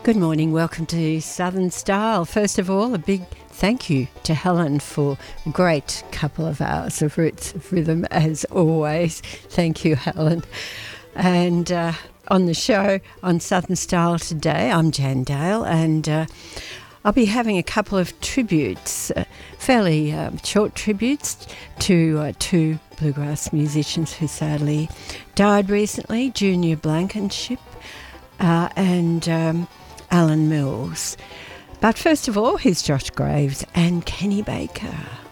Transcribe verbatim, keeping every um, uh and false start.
Good morning, welcome to Southern Style. First of all, a big thank you to Helen for a great couple of hours of Roots of Rhythm, as always. Thank you, Helen. And uh, on the show on Southern Style today, I'm Jan Dale, and uh, I'll be having a couple of tributes, uh, fairly um, short tributes to uh, two bluegrass musicians who sadly died recently, Junior Blankenship uh, and um, Alan Mills. But first of all, here's Josh Graves and Kenny Baker.